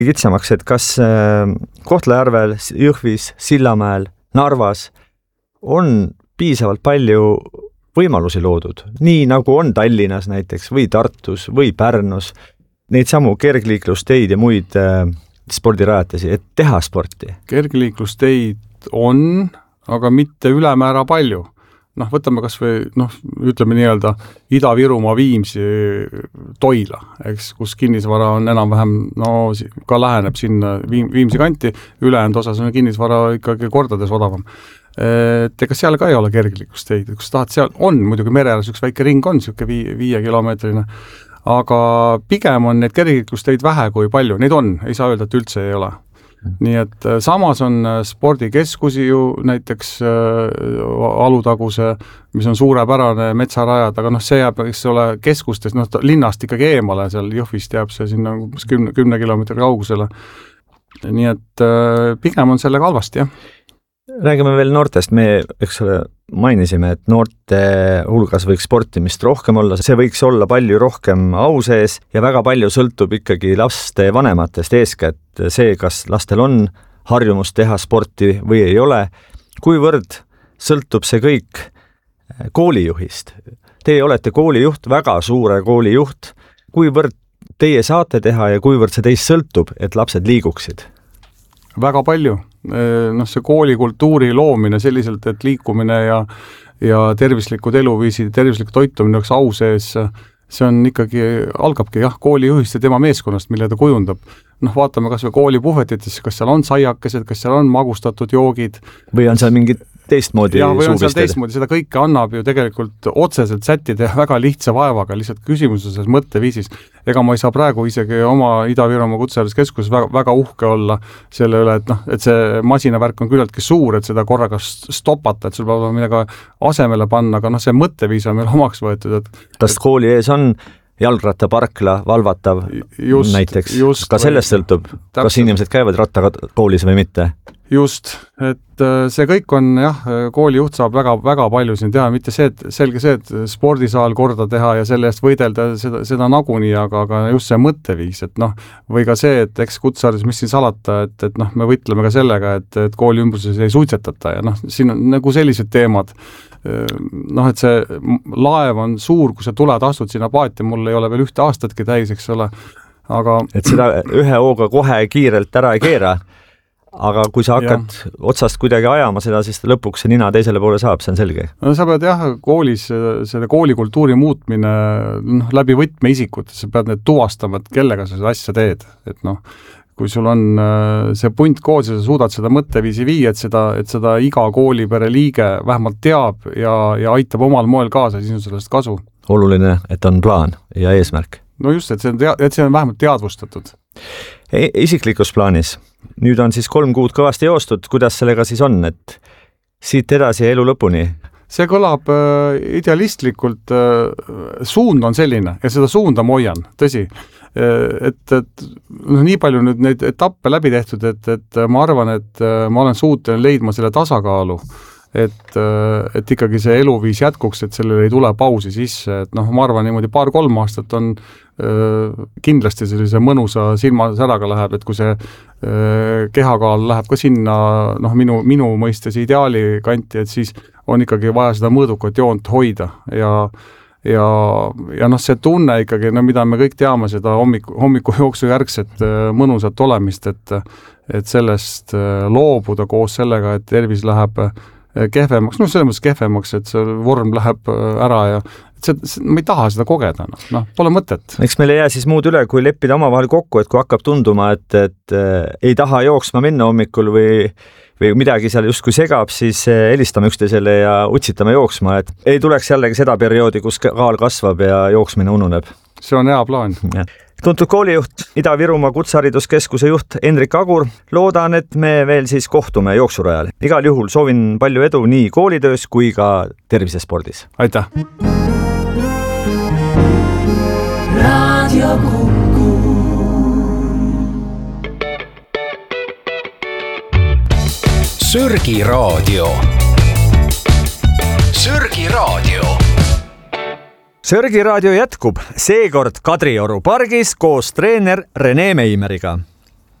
kitsamaks, et kas Kohtla-Järvel, Jõhvis, Sillamäel, Narvas on piisavalt palju võimalusi loodud, nii nagu on Tallinnas näiteks või Tartus või Pärnus, neid samu kergliiklusteid ja muid spordirajatisi, et teha sporti? Kergliiklusteid on, aga mitte ülemäära palju. Võtame kas või, ütleme nii-öelda Ida-Virumaa Viimsi Toila, eks, kus kinnisvara on enam-vähem, ka läheneb sinna Viimsi kanti, ülejäänud osas on kinnisvara ikkagi kordades odavam. Ega seal ka ei ole kergliiklusteid, kus tahad, seal on muidugi mere ääres üks väike ring on, siuke 5 kilomeetrine, aga pigem on neid kergliiklusteid vähe kui palju, neid on, ei saa öelda, et üldse ei ole. Nii et samas on spordikeskusi ju näiteks Alutaguse, mis on suurepärane metsarajad, aga see jääb, eks ole, keskustes, linnast ikkagi eemale, seal Jõhvist jääb see sinna 10 kilomeetri kaugusele. Nii et pigem on sellega halvasti, jah. Räägime veel noortest, me mainisime, et noorte hulgas võiks sportimist rohkem olla, see võiks olla palju rohkem au sees ja väga palju sõltub ikkagi laste vanematest eeskätt see, kas lastel on harjumus teha sporti või ei ole, kuivõrd sõltub see kõik koolijuhist. Teie olete koolijuht, väga suure koolijuht, kuivõrd teie saate teha ja kuivõrd see teist sõltub, et lapsed liiguksid? Väga palju. See koolikultuuri loomine selliselt, et liikumine ja tervislikud eluviisid, tervislik toitumine oleks au sees, see on ikkagi, algabki koolijuhist ja tema meeskonnast, mille ta kujundab. Vaatame kas või koolipuhvetitesse, kas seal on saiakesed, kas seal on magustatud joogid. Või on seal mingid teistmoodi või on seal teistmoodi, seda kõike annab ju tegelikult otseselt sättida väga lihtsa vaevaga, lihtsalt küsimuses mõtteviisis. Ega ma ei saa praegu isegi oma Ida-Virumaa kutsehariduskeskuses väga uhke olla selle üle, et see masinavärk on küllaltki suur, et seda korraga stopata, et sul peab midagi asemele panna, aga see mõtteviis on meil omaks võetud. Kas kooli ees on jalgrattaparkla valvatav näiteks? Ka sellest sõltub, kas inimesed käivad rattaga koolis või mitte? Just, et see kõik on, koolijuht saab väga palju siin teha, mitte selge see, et spordisaal korda teha ja selle eest võidelda seda nagunii, aga just see mõtteviis, et või ka see, et eks kutseharidus, mis siin salata, et me võitleme ka sellega, et kooli ümbruses ei suitsetata ja siin on nagu sellised teemad, et see laev on suur, kui sa tuled, astud sinna paati, mul ei ole veel 1 aastatki täis, eks ole, aga et seda ühe hooga kohe kiirelt ära ei keera, aga kui sa hakkad otsast kuidagi ajama seda, siis lõpuks see nina teisele poole saab, see on selge. Sa pead koolis selle koolikultuuri muutmine läbi võtmeisikut, sa pead need tuvastama, et kellega sa seda asja teed, et kui sul on see punt koos ja sa suudad seda mõtteviisi viia, et seda iga koolipere liige vähemalt teab ja aitab omal moel kaasa, siis on sellest kasu. Oluline, et on plaan ja eesmärk. No just, et see on vähemalt teadvustatud. Isiklikus plaanis, nüüd on siis 3 kuud kõvasti joostud, kuidas sellega siis on, et siit edasi elu lõpuni? See kõlab idealistlikult, suund on selline ja seda suunda ma hoian, tõsi. Et nii palju nüüd neid etappe läbi tehtud, et ma arvan, et ma olen suuteline leidma selle tasakaalu, et ikkagi see eluviis jätkuks, et sellele ei tule pausi sisse, et ma arvan niimoodi 2-3 aastat on kindlasti sellise mõnusa silmasäraga läheb, et kui see kehakaal läheb ka sinna minu mõistes ideaali kanti, et siis on ikkagi vaja seda mõõdukat joont hoida ja see tunne ikkagi, mida me kõik teame, seda hommiku jooksu järgset mõnusat olemist, et sellest loobuda koos sellega, et tervis läheb kehvemaks, selles mõttes kehvemaks, et see vorm läheb ära ja ma ei taha seda kogeda, pole mõtet. Eks meil ei jää siis muud üle, kui leppida omavahel kokku, et kui hakkab tunduma, et ei taha jooksma minna hommikul või midagi seal justkui segab, siis helistame üksteisele ja utsitame jooksma, et ei tuleks jällegi seda perioodi, kus kaal kasvab ja jooksmine ununeb. See on hea plaan. Tuntud koolijuht, Ida-Virumaa kutsehariduskeskuse juht Hendrik Agur, loodan, et me veel siis kohtume jooksurajal. Igal juhul soovin palju edu nii koolitöös kui ka tervisespordis. Aitäh! Radio Kuku. Sörgi raadio. Sörgi raadio. Sörgi raadio jätkub, seekord Kadrioru pargis koos treener Rene Meimeriga.